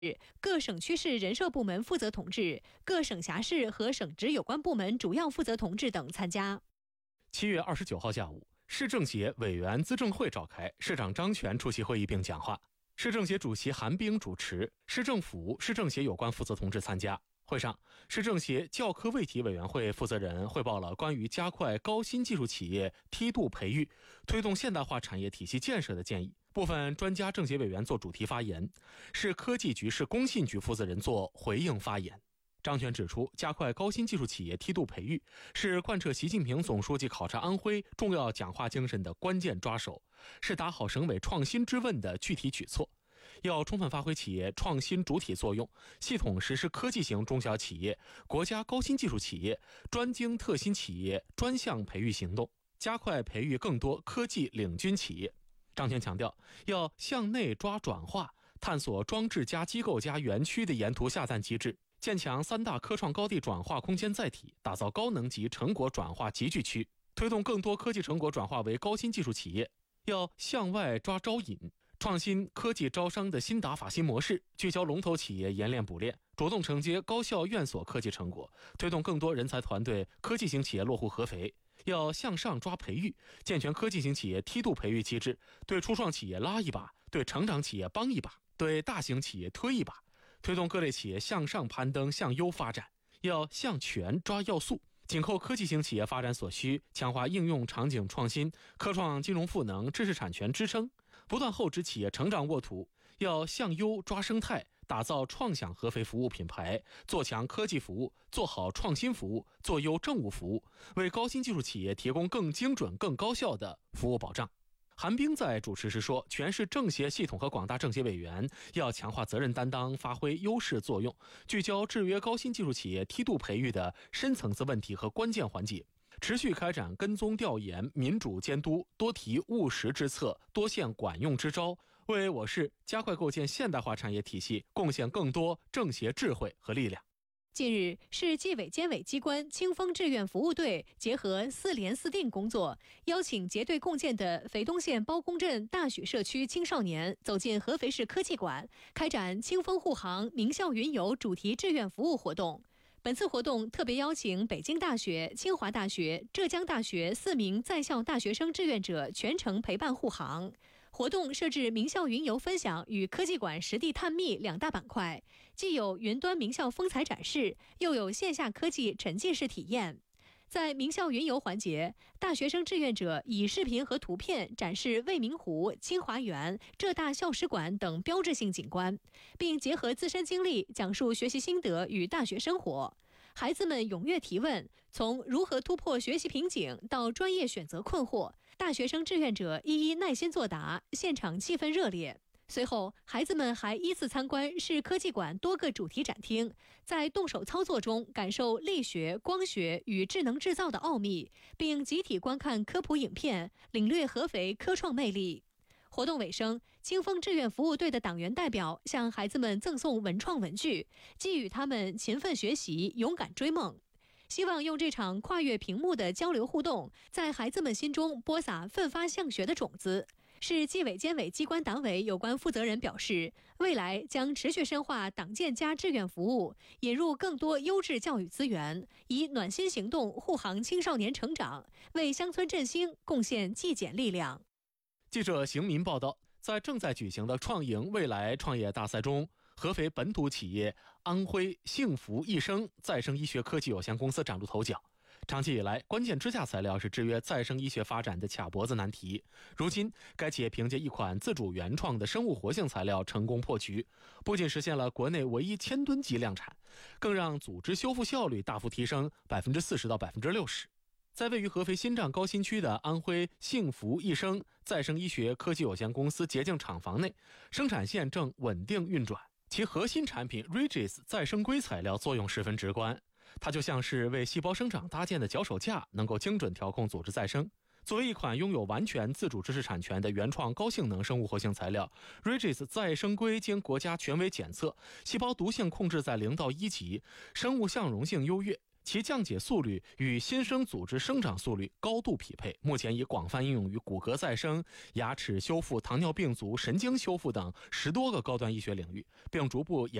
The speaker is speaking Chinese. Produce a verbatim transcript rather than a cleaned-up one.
各省区市人社部门负责同志、各省辖市和省直有关部门主要负责同志等参加。 七月二十九号下午，市政协委员资政会召开，市长张全出席会议并讲话，市政协主席韩冰主持，市政府、市政协有关负责同志参加。会上，市政协教科卫体委员会负责人汇报了关于加快高新技术企业梯度培育、推动现代化产业体系建设的建议。部分专家政协委员做主题发言，市科技局、市工信局负责人做回应发言。张全指出，加快高新技术企业梯度培育是贯彻习近平总书记考察安徽重要讲话精神的关键抓手，是打好省委创新之问的具体举措。要充分发挥企业创新主体作用，系统实施科技型中小企业、国家高新技术企业、专精特新企业专项培育行动，加快培育更多科技领军企业。张全强调，要向内抓转化，探索装置加机构加园区的沿途下蛋机制，建强三大科创高地转化空间载体，打造高能级成果转化集聚区，推动更多科技成果转化为高新技术企业。要向外抓招引，创新科技招商的新打法新模式，聚焦龙头企业研练补练，主动承接高校院所科技成果，推动更多人才团队科技型企业落户合肥。要向上抓培育，健全科技型企业梯度培育机制，对初创企业拉一把，对成长企业帮一把，对大型企业推一把，推动各类企业向上攀登、向优发展。要向全抓要素，紧扣科技型企业发展所需，强化应用场景创新、科创金融赋能、知识产权支撑，不断厚植企业成长沃土。要向优抓生态，打造创想合肥服务品牌，做强科技服务，做好创新服务，做优政务服务，为高新技术企业提供更精准、更高效的服务保障。韩冰在主持时说，全市政协系统和广大政协委员要强化责任担当，发挥优势作用，聚焦制约高新技术企业梯度培育的深层次问题和关键环节，持续开展跟踪调研、民主监督，多提务实之策，多现管用之招，为我市加快构建现代化产业体系贡献更多政协智慧和力量。 近日，市纪委监委机关清风志愿服务队结合四联四定工作，邀请结对共建的肥东县包公镇大许社区青少年走进合肥市科技馆，开展清风护航、名校云游主题志愿服务活动。本次活动特别邀请北京大学、清华大学、浙江大学四名在校大学生志愿者全程陪伴护航。活动设置名校云游分享与科技馆实地探秘两大板块，既有云端名校风采展示，又有线下科技沉浸式体验。在名校云游环节，大学生志愿者以视频和图片展示未名湖、清华园、浙大校史馆等标志性景观，并结合自身经历讲述学习心得与大学生活。孩子们踊跃提问，从如何突破学习瓶颈到专业选择困惑，大学生志愿者一一耐心作答，现场气氛热烈。随后，孩子们还依次参观市科技馆多个主题展厅，在动手操作中感受力学、光学与智能制造的奥秘，并集体观看科普影片，领略合肥科创魅力。活动尾声，清风志愿服务队的党员代表向孩子们赠送文创文具，寄予他们勤奋学习、勇敢追梦。希望用这场跨越屏幕的交流互动，在孩子们心中播撒奋发向学的种子。市纪委监委机关党委有关负责人表示，未来将持续深化党建加志愿服务，引入更多优质教育资源，以暖心行动护航青少年成长，为乡村振兴贡献纪检力量。 记者邢民报道，在正在举行的创营未来创业大赛中，合肥本土企业安徽幸福益生再生医学科技有限公司崭露头角。长期以来，关键支架材料是制约再生医学发展的卡脖子难题。如今，该企业凭借一款自主原创的生物活性材料成功破局，不仅实现了国内唯一千吨级量产，更让组织修复效率大幅提升百分之四十到百分之六十。在位于合肥新站高新区的安徽幸福益生再生医学科技有限公司洁净厂房内，生产线正稳定运转。其核心产品 Regis 再生硅材料作用十分直观，它就像是为细胞生长搭建的脚手架，能够精准调控组织再生。作为一款拥有完全自主知识产权的原创高性能生物活性材料， Regis 再生硅经国家权威检测，细胞毒性控制在零到一级，生物相容性优越， 其降解速率与新生组织生长速率高度匹配，目前已广泛应用于骨骼再生、牙齿修复、糖尿病足、神经修复等十多个高端医学领域，并逐步